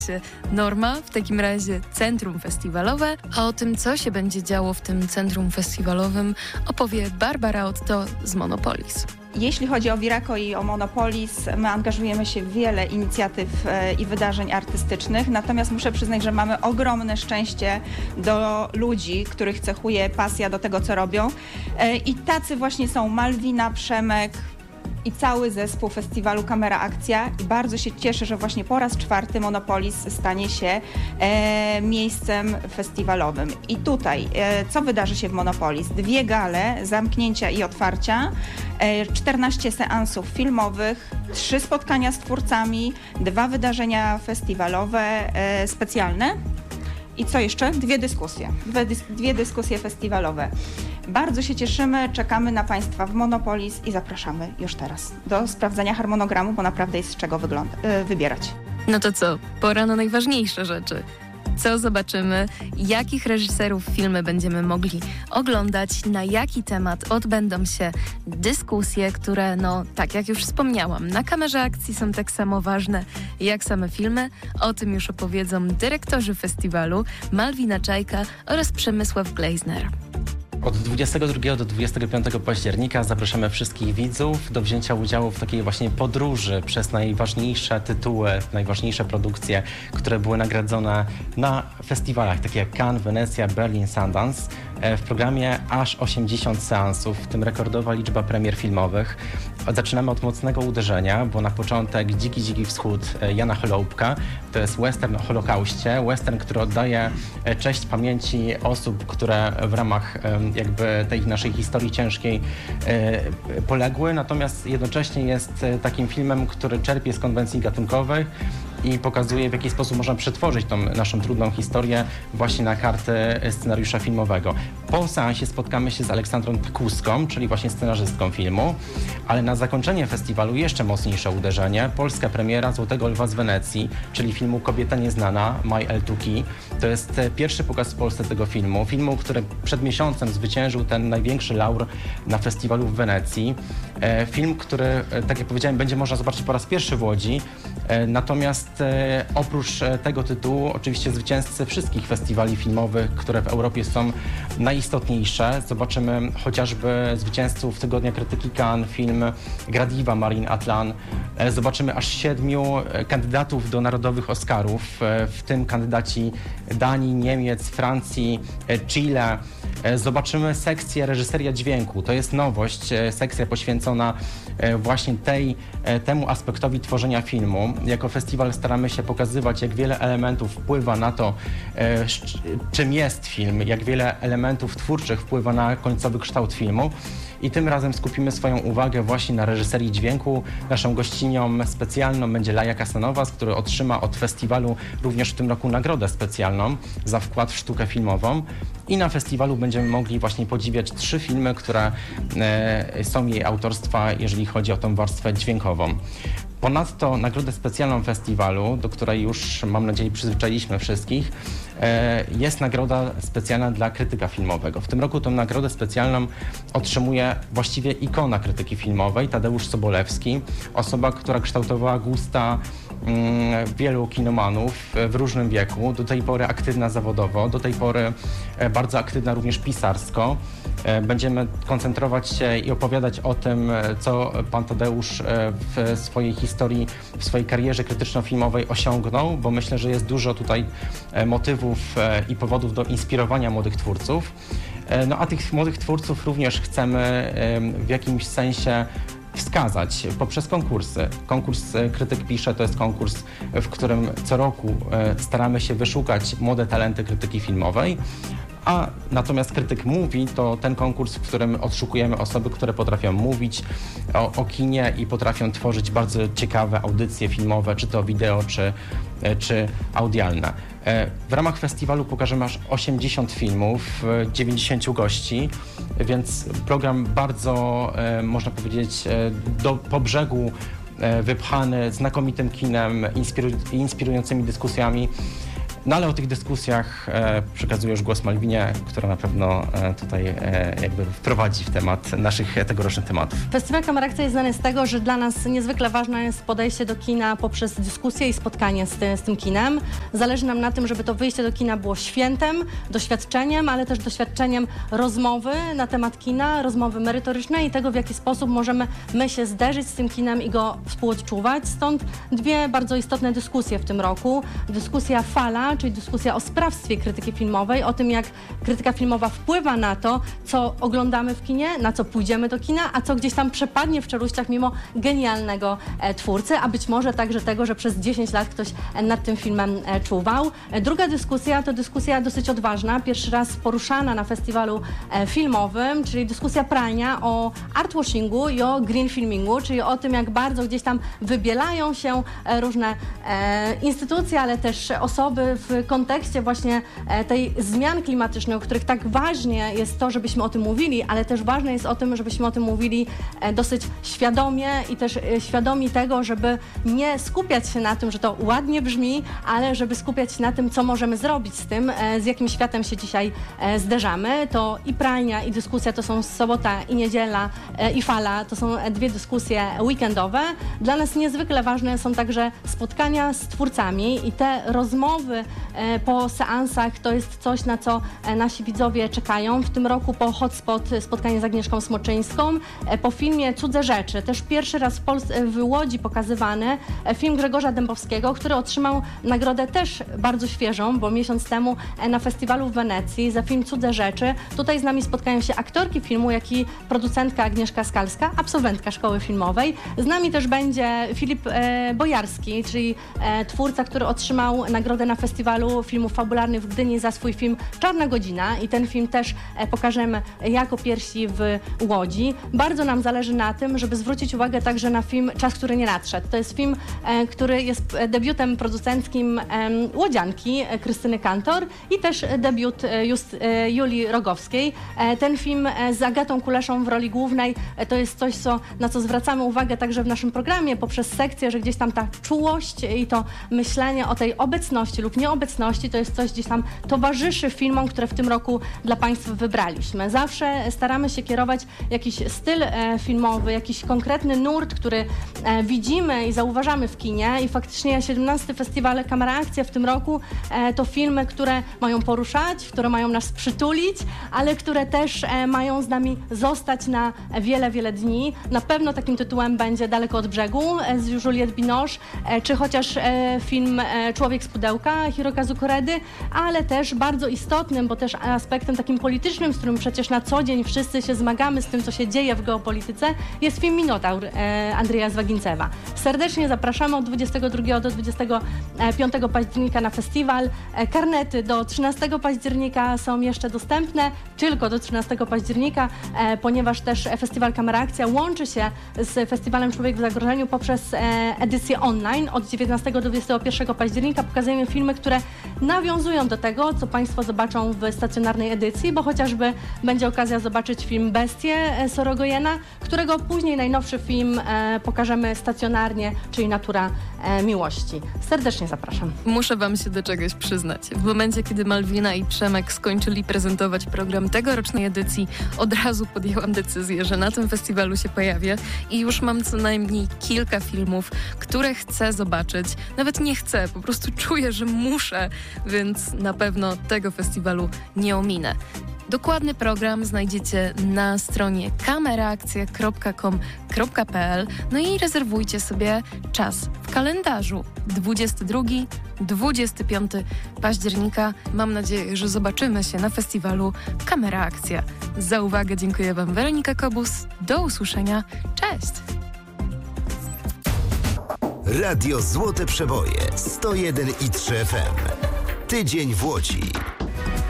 Norma, w takim razie Centrum Festiwalowe, a o tym, co się będzie działo w tym Centrum Festiwalowym, opowie Barbara Otto z Monopolis. Jeśli chodzi o Viraco i o Monopolis, my angażujemy się w wiele inicjatyw i wydarzeń artystycznych, natomiast muszę przyznać, że mamy ogromne szczęście do ludzi, których cechuje pasja do tego, co robią. I tacy właśnie są Malwina, Przemek i cały zespół festiwalu Kamera Akcja. I bardzo się cieszę, że właśnie po raz 4 Monopolis stanie się miejscem festiwalowym. I tutaj, co wydarzy się w Monopolis? 2 gale, zamknięcia i otwarcia, 14 seansów filmowych, 3 spotkania z twórcami, 2 wydarzenia festiwalowe specjalne. I co jeszcze? 2 dyskusje. 2 dyskusje festiwalowe. Bardzo się cieszymy, czekamy na Państwa w Monopolis i zapraszamy już teraz do sprawdzenia harmonogramu, bo naprawdę jest z czego wybierać. No to co? Pora na najważniejsze rzeczy. Co zobaczymy, jakich reżyserów filmy będziemy mogli oglądać, na jaki temat odbędą się dyskusje, które, tak jak już wspomniałam, na Kamerze Akcji są tak samo ważne jak same filmy. O tym już opowiedzą dyrektorzy festiwalu Malwina Czajka oraz Przemysław Glejzner. Od 22 do 25 października zapraszamy wszystkich widzów do wzięcia udziału w takiej właśnie podróży przez najważniejsze tytuły, najważniejsze produkcje, które były nagradzone na festiwalach, takie jak Cannes, Wenecja, Berlin, Sundance. W programie aż 80 seansów, w tym rekordowa liczba premier filmowych. Zaczynamy od mocnego uderzenia, bo na początek Dziki Wschód Jana Holoubka. To jest western o Holokauście, western, który oddaje cześć pamięci osób, które w ramach jakby tej naszej historii ciężkiej poległy, natomiast jednocześnie jest takim filmem, który czerpie z konwencji gatunkowych i pokazuje, w jaki sposób można przetworzyć tą naszą trudną historię właśnie na karty scenariusza filmowego. Po seansie spotkamy się z Aleksandrą Takuską, czyli właśnie scenarzystką filmu, ale na zakończenie festiwalu jeszcze mocniejsze uderzenie. Polska premiera Złotego Lwa z Wenecji, czyli filmu Kobieta Nieznana, My L2Key. To jest pierwszy pokaz w Polsce tego filmu, który przed miesiącem zwyciężył ten największy laur na festiwalu w Wenecji. Film, który, tak jak powiedziałem, będzie można zobaczyć po raz pierwszy w Łodzi. Natomiast oprócz tego tytułu oczywiście zwycięzcy wszystkich festiwali filmowych, które w Europie są najistotniejsze. Zobaczymy chociażby zwycięzców Tygodnia Krytyki Cannes, film Gradiva Marine Atlan. Zobaczymy aż 7 kandydatów do narodowych Oscarów, w tym kandydaci Danii, Niemiec, Francji, Chile. Zobaczymy sekcję reżyseria dźwięku. To jest nowość, sekcja poświęcona właśnie temu aspektowi tworzenia filmu. Jako festiwal staramy się pokazywać, jak wiele elementów wpływa na to, czym jest film, jak wiele elementów twórczych wpływa na końcowy kształt filmu. I tym razem skupimy swoją uwagę właśnie na reżyserii dźwięku. Naszą gościnią specjalną będzie Laja Kasanowas, który otrzyma od festiwalu również w tym roku nagrodę specjalną za wkład w sztukę filmową. I na festiwalu będziemy mogli właśnie podziwiać 3 filmy, które są jej autorstwa, jeżeli chodzi o tą warstwę dźwiękową. Ponadto nagrodę specjalną festiwalu, do której już, mam nadzieję, przyzwyczailiśmy wszystkich, jest nagroda specjalna dla krytyka filmowego. W tym roku tę nagrodę specjalną otrzymuje właściwie ikona krytyki filmowej, Tadeusz Sobolewski, osoba, która kształtowała gusta wielu kinomanów w różnym wieku, do tej pory aktywna zawodowo, do tej pory bardzo aktywna również pisarsko. Będziemy koncentrować się i opowiadać o tym, co pan Tadeusz w swojej historii, w swojej karierze krytyczno-filmowej osiągnął, bo myślę, że jest dużo tutaj motywów i powodów do inspirowania młodych twórców. A tych młodych twórców również chcemy w jakimś sensie wskazać poprzez konkursy. Konkurs Krytyk Pisze to jest konkurs, w którym co roku staramy się wyszukać młode talenty krytyki filmowej, a natomiast Krytyk Mówi to ten konkurs, w którym odszukujemy osoby, które potrafią mówić o kinie i potrafią tworzyć bardzo ciekawe audycje filmowe, czy to wideo, czy audialne. W ramach festiwalu pokażemy aż 80 filmów, 90 gości, więc program bardzo, można powiedzieć, po brzegu wypchany znakomitym kinem, inspirującymi dyskusjami. No ale o tych dyskusjach przekazuję już głos Malwinie, która na pewno tutaj jakby wprowadzi w temat naszych tegorocznych tematów. Festiwal Kamerakcja jest znany z tego, że dla nas niezwykle ważne jest podejście do kina poprzez dyskusję i spotkanie z tym kinem. Zależy nam na tym, żeby to wyjście do kina było świętem, doświadczeniem, ale też doświadczeniem rozmowy na temat kina, rozmowy merytorycznej i tego, w jaki sposób możemy my się zderzyć z tym kinem i go współodczuwać. Stąd dwie bardzo istotne dyskusje w tym roku. Dyskusja Fala, czyli dyskusja o sprawstwie krytyki filmowej, o tym, jak krytyka filmowa wpływa na to, co oglądamy w kinie, na co pójdziemy do kina, a co gdzieś tam przepadnie w czeluściach mimo genialnego twórcy, a być może także tego, że przez 10 lat ktoś nad tym filmem czuwał. Druga dyskusja to dyskusja dosyć odważna, pierwszy raz poruszana na festiwalu filmowym, czyli dyskusja prania o artwashingu i o green filmingu, czyli o tym, jak bardzo gdzieś tam wybielają się różne instytucje, ale też osoby w kontekście właśnie tej zmian klimatycznych, o których tak ważnie jest to, żebyśmy o tym mówili, ale też ważne jest o tym, żebyśmy o tym mówili dosyć świadomie i też świadomi tego, żeby nie skupiać się na tym, że to ładnie brzmi, ale żeby skupiać się na tym, co możemy zrobić z tym, z jakim światem się dzisiaj zderzamy. To i prania, i dyskusja to są sobota i niedziela, i Fala to są dwie dyskusje weekendowe. Dla nas niezwykle ważne są także spotkania z twórcami i te rozmowy po seansach to jest coś, na co nasi widzowie czekają. W tym roku po Hotspot spotkanie z Agnieszką Smoczyńską, po filmie Cudze rzeczy, też pierwszy raz w Łodzi pokazywany film Grzegorza Dębowskiego, który otrzymał nagrodę też bardzo świeżą, bo miesiąc temu na festiwalu w Wenecji za film Cudze rzeczy. Tutaj z nami spotkają się aktorki filmu, jak i producentka Agnieszka Skalska, absolwentka szkoły filmowej. Z nami też będzie Filip Bojarski, czyli twórca, który otrzymał nagrodę na festiwalu filmów fabularnych w Gdyni za swój film Czarna godzina i ten film też pokażemy jako pierwsi w Łodzi. Bardzo nam zależy na tym, żeby zwrócić uwagę także na film Czas, który nie nadszedł. To jest film, który jest debiutem producenckim łodzianki Krystyny Kantor i też debiut Julii Rogowskiej. Ten film z Agatą Kuleszą w roli głównej to jest coś, na co zwracamy uwagę także w naszym programie poprzez sekcję, że gdzieś tam ta czułość i to myślenie o tej obecności lub nieobecności to jest coś gdzieś tam towarzyszy filmom, które w tym roku dla Państwa wybraliśmy. Zawsze staramy się kierować jakiś styl filmowy, jakiś konkretny nurt, który widzimy i zauważamy w kinie i faktycznie 17. Festiwal Kamerakcja w tym roku to filmy, które mają poruszać, które mają nas przytulić, ale które też mają z nami zostać na wiele, wiele dni. Na pewno takim tytułem będzie Daleko od brzegu z Juliette Binoche, czy chociaż film Człowiek z pudełka Hirokazu Koredy, ale też bardzo istotnym, bo też aspektem takim politycznym, z którym przecież na co dzień wszyscy się zmagamy z tym, co się dzieje w geopolityce, jest film Minotaur Andrzeja Zwagincewa. Serdecznie zapraszamy od 22 do 25 października na festiwal. Karnety do 13 października są jeszcze dostępne, tylko do 13 października, ponieważ też Festiwal Kamerakcja łączy się z Festiwalem Człowiek w zagrożeniu poprzez edycję online. Od 19 do 21 października pokazujemy filmy, które nawiązują do tego, co Państwo zobaczą w stacjonarnej edycji, bo chociażby będzie okazja zobaczyć film Bestie Sorogojena, którego później najnowszy film pokażemy stacjonarnie, czyli Natura miłości. Serdecznie zapraszam. Muszę Wam się do czegoś przyznać. W momencie, kiedy Malwina i Przemek skończyli prezentować program tegorocznej edycji, od razu podjęłam decyzję, że na tym festiwalu się pojawię i już mam co najmniej kilka filmów, które chcę zobaczyć. Nawet nie chcę, po prostu czuję, że muszę, więc na pewno tego festiwalu nie ominę. Dokładny program znajdziecie na stronie kamerakcja.com.pl. No i rezerwujcie sobie czas w kalendarzu. 22-25 października. Mam nadzieję, że zobaczymy się na festiwalu Kamerakcja. Za uwagę dziękuję Wam, Weronika Kobus. Do usłyszenia. Cześć! Radio Złote Przeboje 101,3 FM. Tydzień w Łodzi.